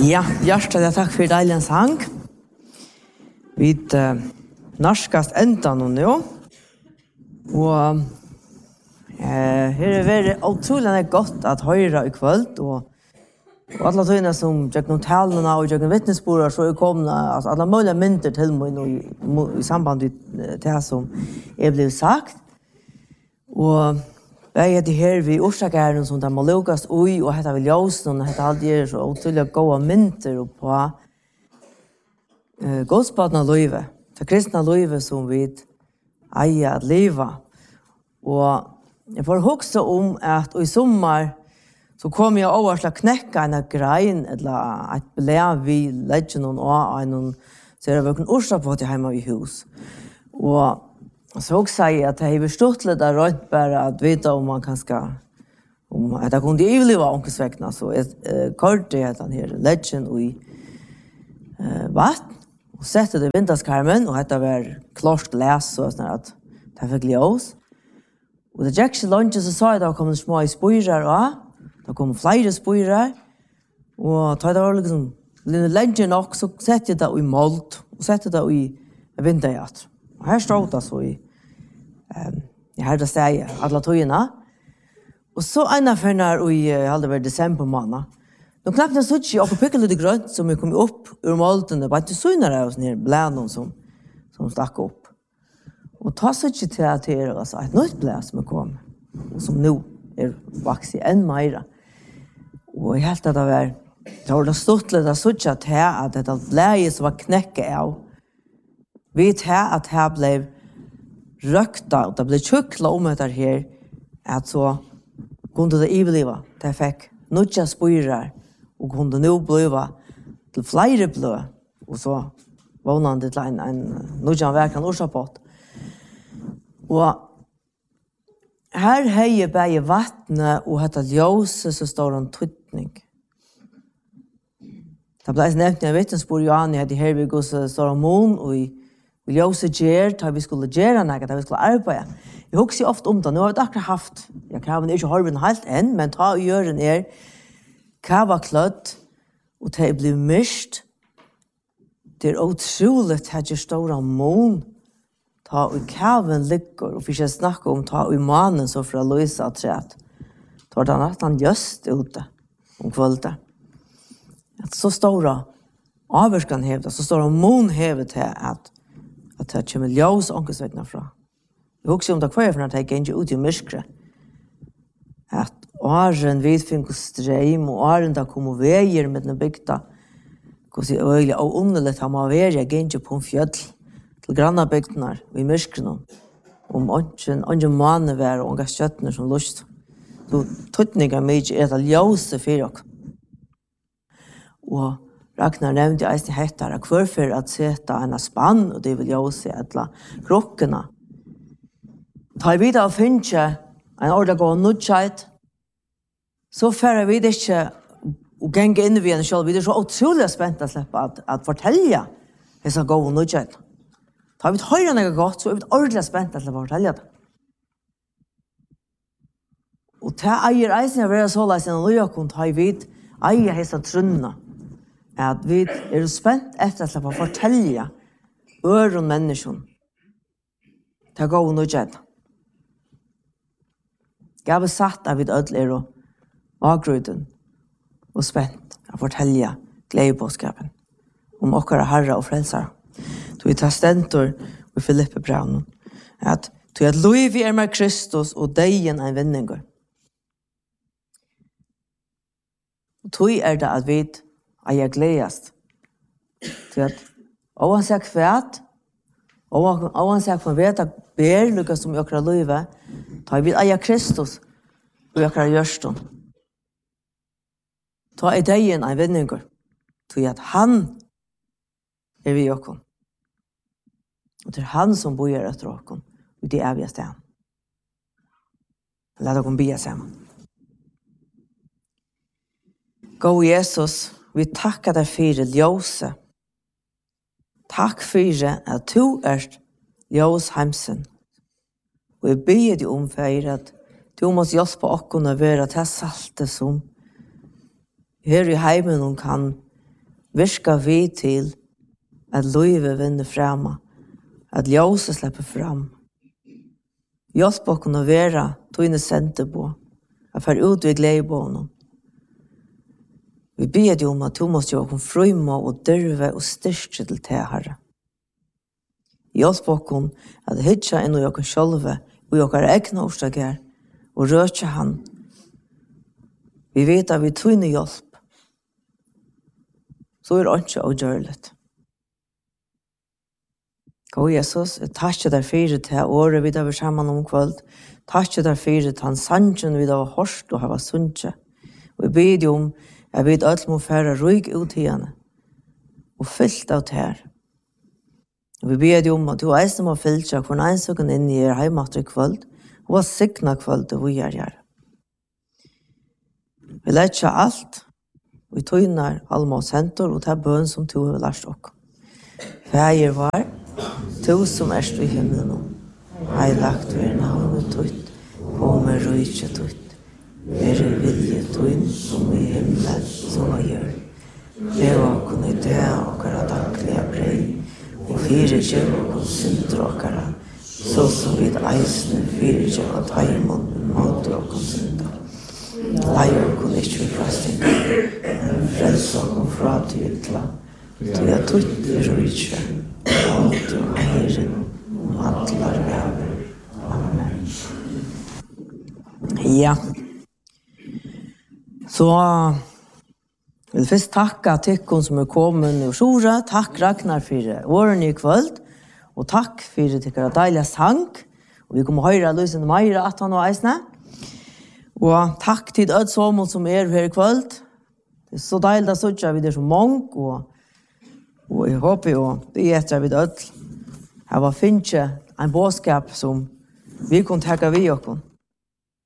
Ja, hjertelig takk for deilig sang. Vi norskast enda nå. Og her det utrolig godt at høyre I kveld. Og alle tøyene som gjør noen talene og gjør vittnesbord, så kommet altså, alle mulige mynter til meg I samband med det som blevet sagt. Og jeg det her vi orsakeren som de må lukkes ui, og dette vil ljøsne, og dette alltid så utrolig gode mynter på godsbaden av livet, det kristne livet som vi eier at leve. Og jeg får huske at I sommer så kom jeg over til å knekke en grein, eller et brev vi legger noen og en så det var en årsak på til hjemme I hus. Og så också säger att det är förstått lite rätt bara att veta om man kan ska om att det kunde överleva onkelsväckna så kort det han här legend och vatten och sätter det vinterskarmen och det var klart glas så att det fick ljus. Och det Jackson lunches så sa det kommer små spojrar och det kommer flera spojrar och tar det var liksom legend också sätter det I malt och sätter det I vinterjakt. Och här står det så I jag hörde säga alla tøyene. Och så ena för när I hade varit december månad. De knappt så tjocka och picka lite grönt som vi kom upp ur malten det var inte synare oss ner bland som stack upp. Och ta så tjocka till alltså ett nytt blä som kom och som nu vuxit än mer. Och helt att det var det stort lite så tjocka till att det blä som var knäcka av. Vi tar att här blev rökta och det blev tjuckla det här att så kunde det överleva. Det fick nutja spyrar och kunde nu bliva till flera blö och så vånande till en nutja verkan orsapott. Och här höjer bäge vattnet och detta ljus så står en tryckning. Det blev nämnt när vittnesbord Johan hade här vi går så står en mån och vi ljóset gjør, vi skulle gjøre noe, vi skulle arbeide. Jeg husker ofte det, nå har vi akkurat haft, jeg kan ikke holde den helt enn, men ta og gjøre den hva var klødd, og det blir mist. Det utrolig at jeg står av mån, ta og kaven ligger, og for ikke snakke om ta og mannen så fra Louisa og træt. Da var det nesten just ute om kvöldet. Så står det, avvarskan hevet, så står det mån hevet til at det kommer ljus ångestväckna fra. Jag också det kvar för att jag inte ut I mörkret. Att åren vid finns ström och åren där kommer väger med den bygda. Hur öliga och underligt har man varit inte på en fjäll till granna bygdnar I mörkret. Om ingen man var och unga köttner som lust. Så tutningar mycket att ljus för oss. Och Ragnar nevnte eisen hettere hvorfor at seta en spann, og det vil jeg også se etla krokkene. Ta vi da og finne en ordentlig gå nødtjeit, så fører vi det ikke å genge inn I en selv. Vi så utrolig spent å slippe at fortelle disse gå nødtjeit. Ta vi høyre noe godt, så vi ordentlig spent å slippe å fortelle det. Og ta eier eisen å være så leis enn å løke, ta vi eier disse trunnene. At vi spent efter att få fortälja öron människan. Ta gå och nödjäta. Jag satt av vid ödler och avgruden och spent att fortälja glädjebådskapen om åkara herra och frälsare. Då vi tar stentor i Filippe Braun att du att liv med Kristus och dejen en vinningar. Då det att vi jag glädjast. Till att oansett kvärt, oansett från veta ber lyckas som jag kan leva, ta vid aja Kristus och jag kan görston. Ta I dejen en vinningar. Till att han vi okon. Och det han som bojar efter okon. Och det vi stan. Låt oss be sammen. Gå Jesus, vi tackar dig för ljóset. Tack för att du ljós heimsen. Och jag ber dig för att du måste hjälpa oss att vara till saltet som här I heimen kan virka vi til at livet vinner fremme, at ljóset slipper fram. Hjelp å kunne være tøyne sendte på, at fær ut ved glede på honom. Vi ber deg om at du måtte gjøre frøyme og dørve og styrke til te, Herre. Hjelp å kunne at hitja inn i oss sjølve og i oss egne årsaker og røtje han. Vi vet at vi tøyne hjelp. Så det ikke avgjørligt. Gå Jesus, jeg takker deg for det året vi da var sammen om kveld. Takker deg for det han sannsjen vi da var hørst og hava sunnkje. Og jeg ber deg om jeg vet alt må fære røyg ut i henne og fyllt av det her. Og vi ber deg om at du eisen må fyllt seg for en ensaken inn i heimat i kveld og var sikna kveld og vi gjør. Vi lær ikke alt. Vi tøyner alle oss hentor og ta bøn som du har lært oss. Fæger var, du som erst i himmelen, heilagt ved navnet tøyt, på med røyke tøyt. Være vilje tøyn som i himmelen, som i gjør. Lev og kunne det okkara daglige brei, og fire kjøp og synder okkara, så som vi eisne fire kjøp og taimon, måte og synder. Leier kunne ikke frastinga, men frelse og fra til ytla, til jeg tøyt røyke, alt og heiren, og atlar vever. Amen. Ja. Så jeg vil først takke tikkene som kommet og sjore. Takk Ragnar for årene i kveld, og takk for tikkere deilige sang. Og vi kommer høre Lysen Meira at han og eisne. Og takk til alle sammen som her i kveld. Det så deilig at vi er så mange, og jeg håper jo det etter vi død. Jeg var finnet en bådskap som vi kunne takke vi oss.